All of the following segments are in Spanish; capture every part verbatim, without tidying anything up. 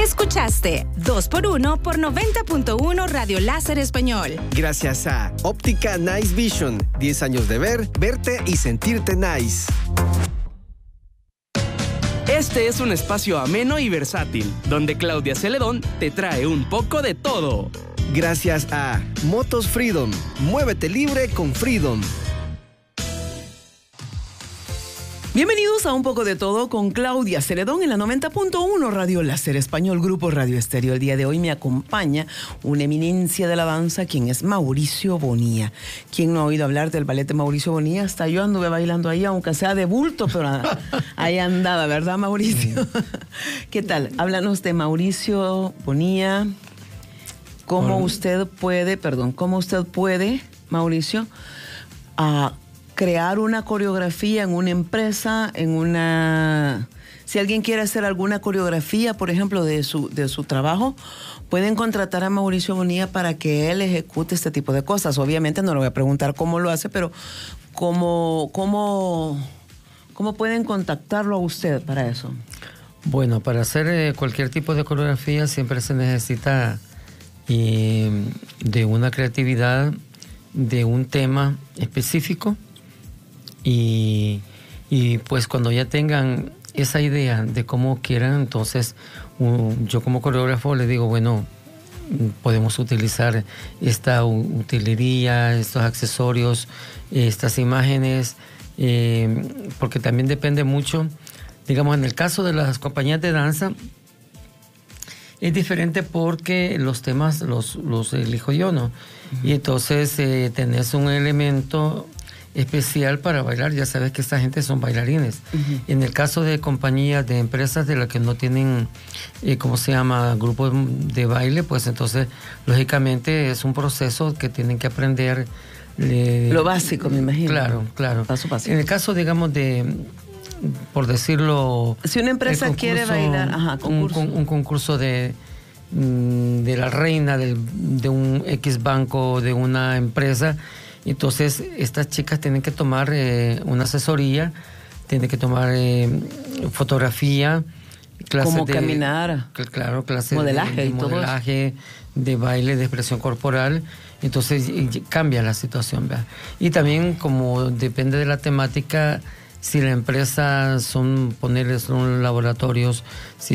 Escuchaste dos por uno por noventa punto uno Radio Láser Español. Gracias a Óptica Nice Vision. diez años de ver, verte y sentirte nice. Este es un espacio ameno y versátil, donde Claudia Celedón te trae un poco de todo. Gracias a Motos Freedom. Muévete libre con Freedom. Bienvenidos a Un Poco de Todo con Claudia Celedón en la noventa punto uno Radio Láser Español, Grupo Radio Estéreo. El día de hoy me acompaña una eminencia de la danza, quien es Mauricio Bonilla. ¿Quién no ha oído hablar del ballet de Mauricio Bonilla? Hasta yo anduve bailando ahí, aunque sea de bulto, pero ahí andaba, ¿verdad, Mauricio? ¿Qué tal? Háblanos de Mauricio Bonilla. ¿Cómo Hola. usted puede, perdón, cómo usted puede, Mauricio, a crear una coreografía en una empresa, en una... Si alguien quiere hacer alguna coreografía, por ejemplo, de su, de su trabajo, pueden contratar a Mauricio Bonilla para que él ejecute este tipo de cosas. Obviamente no le voy a preguntar cómo lo hace, pero cómo, cómo, cómo pueden contactarlo a usted para eso. Bueno, para hacer eh, cualquier tipo de coreografía siempre se necesita eh, de una creatividad, de un tema específico. Y, y pues cuando ya tengan esa idea de cómo quieran, entonces um, yo como coreógrafo les digo, bueno, podemos utilizar esta utilería, estos accesorios, estas imágenes, eh, porque también depende mucho, digamos, en el caso de las compañías de danza, es diferente porque los temas los, los elijo yo, ¿no? Uh-huh. Y entonces eh, tenés un elemento especial para bailar. Ya sabes que esta gente son bailarines. Uh-huh. En el caso de compañías, de empresas de las que no tienen, eh, ¿cómo se llama?, grupos de baile, pues entonces, lógicamente, es un proceso que tienen que aprender. Eh, Lo básico, me imagino. Claro, claro. Paso a paso. En el caso, digamos, de, por decirlo... Si una empresa concurso, quiere bailar, ajá, concurso. Un, un concurso de, de la reina del, de un X banco, de una empresa. Entonces, estas chicas tienen que tomar eh, una asesoría, tienen que tomar eh, fotografía, clases como de... caminar, claro, clases modelaje, de, de y modelaje, todo de baile, de expresión corporal. Entonces, y, y cambia la situación, ¿verdad? Y también, como depende de la temática, si la empresa son, ponerles son laboratorios, si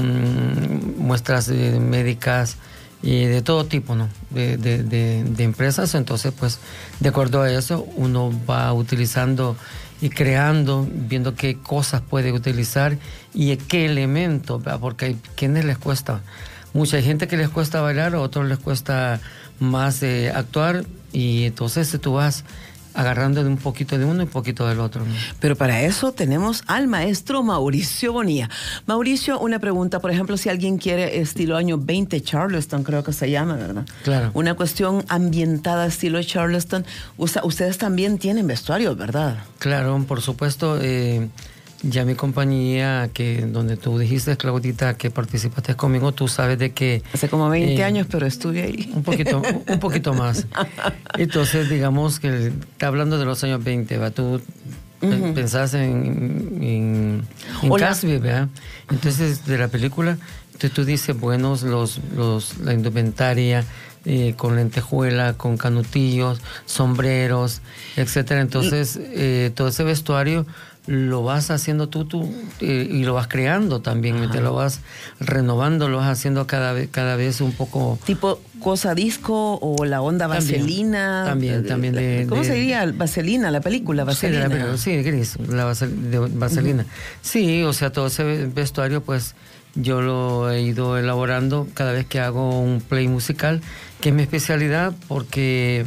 son muestras eh, médicas, y de todo tipo, ¿no? De, de, de, de empresas. Entonces, pues, de acuerdo a eso, uno va utilizando y creando, viendo qué cosas puede utilizar y qué elementos, ¿verdad? Porque hay quienes les cuesta. Mucha gente que les cuesta bailar, a otros les cuesta más eh, actuar, y entonces tú vas agarrando de un poquito de uno y un poquito del otro, ¿no? Pero para eso tenemos al maestro Mauricio Bonilla. Mauricio, una pregunta, por ejemplo, si alguien quiere estilo año veinte Charleston, creo que se llama, ¿verdad? Claro. Una cuestión ambientada estilo Charleston. Ustedes también tienen vestuarios, ¿verdad? Claro, por supuesto. Eh, ya mi compañía, que donde tú dijiste, Claudita, que participaste conmigo, tú sabes de que... Hace como veinte eh, años, pero estuve ahí. Un poquito, un poquito más. Entonces, digamos que está hablando de los años veinte, ¿va? Tú uh-huh. pensás en, en, en Gatsby, ¿verdad? Entonces, de la película, entonces tú dices, bueno, los, los, la indumentaria, eh, con lentejuela, con canutillos, sombreros, etcétera. Entonces, eh, todo ese vestuario lo vas haciendo tú, tú eh, y lo vas creando también, te lo vas renovando, lo vas haciendo cada vez, cada vez un poco... Tipo cosa disco o la onda vaselina. También, también. De, ¿Cómo de, se diría? Vaselina, la película, vaselina. Sí, la, sí gris, la vasel, de vaselina. Uh-huh. Sí, o sea, todo ese vestuario, pues, yo lo he ido elaborando cada vez que hago un play musical, que es mi especialidad, porque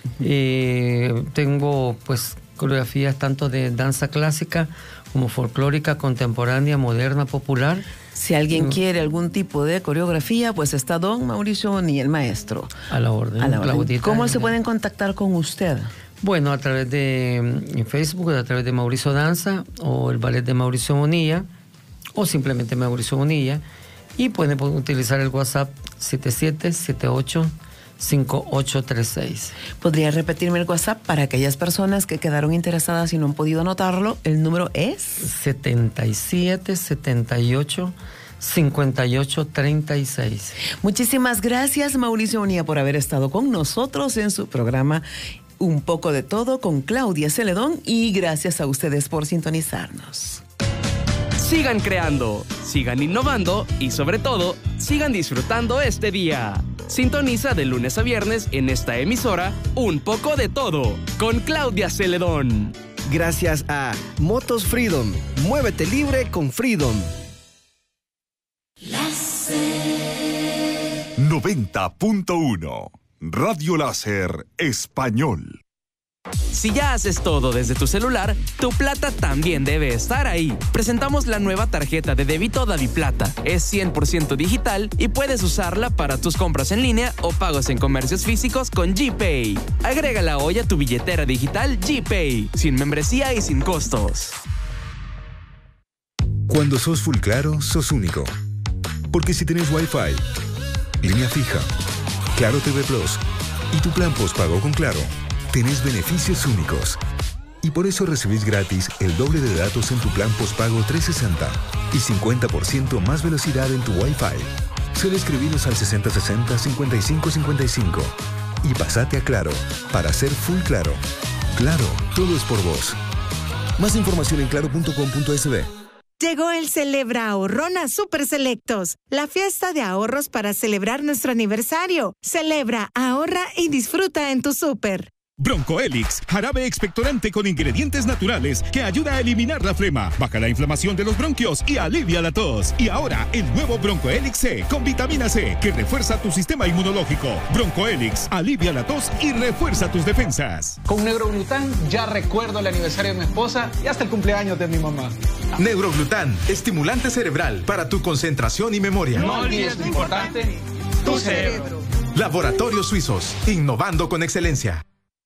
eh, tengo, pues, coreografías tanto de danza clásica como folclórica, contemporánea, moderna, popular. Si alguien mm. quiere algún tipo de coreografía, pues está don Mauricio Bonilla, el maestro. A la orden. A la orden. Claudita, ¿Cómo se pueden contactar con usted? Bueno, a través de en Facebook, a través de Mauricio Danza o el ballet de Mauricio Bonilla, o simplemente Mauricio Bonilla, y pueden utilizar el WhatsApp siete siete siete ocho cinco ocho tres seis. ¿Podría repetirme el WhatsApp para aquellas personas que quedaron interesadas y no han podido anotarlo? El número es setenta y siete setenta y ocho cincuenta y ocho treinta y seis. Muchísimas gracias, Mauricio Bonilla, por haber estado con nosotros en su programa Un poco de todo con Claudia Celedón, y gracias a ustedes por sintonizarnos. Sigan creando, sigan innovando y sobre todo, sigan disfrutando este día. Sintoniza de lunes a viernes en esta emisora Un poco de todo con Claudia Celedón. Gracias a Motos Freedom. Muévete libre con Freedom. noventa punto uno Radio Láser Español. Si ya haces todo desde tu celular, tu plata también debe estar ahí. Presentamos la nueva tarjeta de débito DaviPlata. Es cien por ciento digital y puedes usarla para tus compras en línea o pagos en comercios físicos con GPay. Agrégala hoy a tu billetera digital GPay, sin membresía y sin costos. Cuando sos Full Claro, sos único. Porque si tenés Wi-Fi, línea fija, Claro T V Plus y tu plan postpago con Claro, tenés beneficios únicos. Y por eso recibís gratis el doble de datos en tu plan postpago trescientos sesenta y cincuenta por ciento más velocidad en tu Wi-Fi. Solo escribinos al sesenta sesenta cincuenta y cinco cincuenta y cinco y pasate a Claro para ser Full Claro. Claro, todo es por vos. Más información en claro punto com punto es be. Llegó el Celebra Ahorrón a Super Selectos, la fiesta de ahorros para celebrar nuestro aniversario. Celebra, ahorra y disfruta en tu súper. Broncoelix, jarabe expectorante con ingredientes naturales que ayuda a eliminar la flema, baja la inflamación de los bronquios y alivia la tos. Y ahora, el nuevo Broncoelix C con vitamina C que refuerza tu sistema inmunológico. Broncoelix, alivia la tos y refuerza tus defensas. Con Neuroglután ya recuerdo el aniversario de mi esposa y hasta el cumpleaños de mi mamá. Neuroglután, estimulante cerebral para tu concentración y memoria. No olvides lo importante, tu cerebro. Laboratorios Suizos, innovando con excelencia.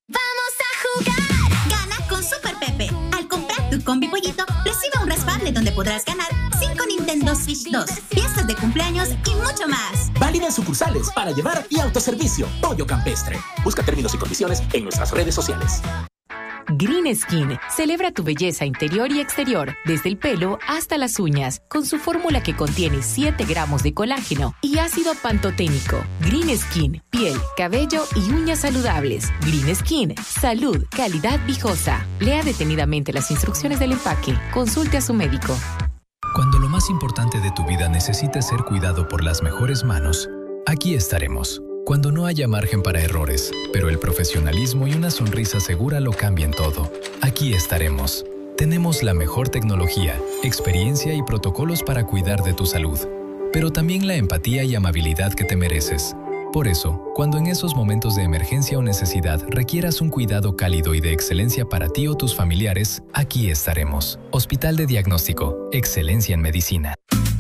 ¡Vamos a jugar! Gana con Super Pepe. Al comprar tu combi pollito, recibe un respalde donde podrás ganar cinco Nintendo Switch dos, fiestas de cumpleaños y mucho más. Válida en sucursales para llevar y autoservicio. Pollo Campestre. Busca términos y condiciones en nuestras redes sociales. Green Skin celebra tu belleza interior y exterior, desde el pelo hasta las uñas, con su fórmula que contiene siete gramos de colágeno y ácido pantoténico. Green Skin, piel, cabello y uñas saludables. Green Skin, salud, calidad viejosa. Lea detenidamente las instrucciones del empaque. Consulte a su médico. Cuando lo más importante de tu vida necesite ser cuidado por las mejores manos, aquí estaremos. Cuando no haya margen para errores, pero el profesionalismo y una sonrisa segura lo cambien todo, aquí estaremos. Tenemos la mejor tecnología, experiencia y protocolos para cuidar de tu salud, pero también la empatía y amabilidad que te mereces. Por eso, cuando en esos momentos de emergencia o necesidad requieras un cuidado cálido y de excelencia para ti o tus familiares, aquí estaremos. Hospital de Diagnóstico, excelencia en medicina.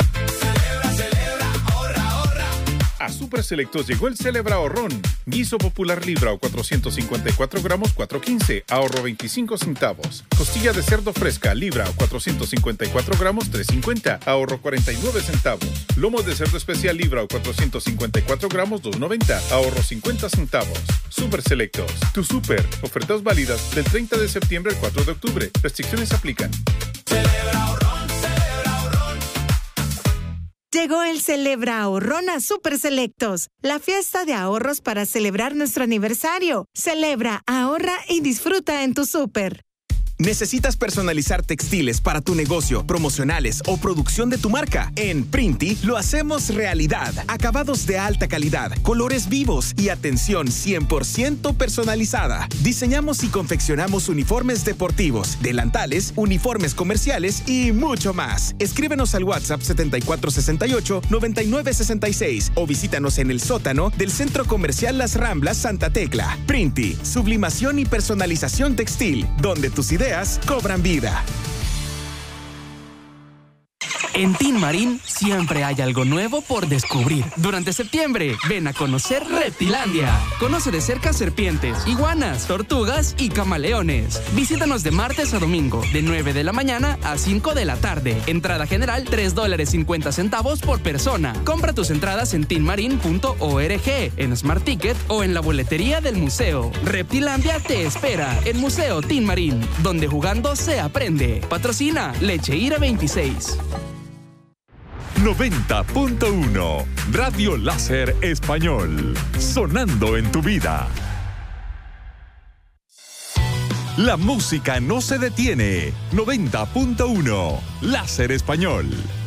A Super Selectos llegó el Celebra Ahorrón. Guiso popular libra o cuatrocientos cincuenta y cuatro gramos, cuatro quince, ahorro veinticinco centavos. Costilla de cerdo fresca libra o cuatrocientos cincuenta y cuatro gramos, tres cincuenta, ahorro cuarenta y nueve centavos. Lomo de cerdo especial libra o cuatrocientos cincuenta y cuatro gramos, dos noventa, ahorro cincuenta centavos. Super Selectos, tu super. Ofertas válidas del treinta de septiembre al cuatro de octubre. Restricciones aplican. Celebra Ahorrón, Celebra Ahorrón. Llegó el Celebra Ahorrón a Super Selectos, la fiesta de ahorros para celebrar nuestro aniversario. Celebra, ahorra y disfruta en tu súper. ¿Necesitas personalizar textiles para tu negocio, promocionales o producción de tu marca? En Printi lo hacemos realidad. Acabados de alta calidad, colores vivos y atención cien por ciento personalizada. Diseñamos y confeccionamos uniformes deportivos, delantales, uniformes comerciales y mucho más. Escríbenos al WhatsApp setenta y cuatro sesenta y ocho, noventa y nueve sesenta y seis o visítanos en el sótano del Centro Comercial Las Ramblas Santa Tecla. Printi, sublimación y personalización textil, donde tus ideas cobran vida. En Tin Marín siempre hay algo nuevo por descubrir. Durante septiembre, ven a conocer Reptilandia. Conoce de cerca serpientes, iguanas, tortugas y camaleones. Visítanos de martes a domingo, de nueve de la mañana a cinco de la tarde. Entrada general, tres dólares cincuenta centavos por persona. Compra tus entradas en tin marin punto org, en Smart Ticket o en la boletería del museo. Reptilandia te espera en Museo Tin Marín, donde jugando se aprende. Patrocina Leche Ira veintiséis. noventa punto uno. Radio Láser Español. Sonando en tu vida. La música no se detiene. noventa punto uno. Láser Español.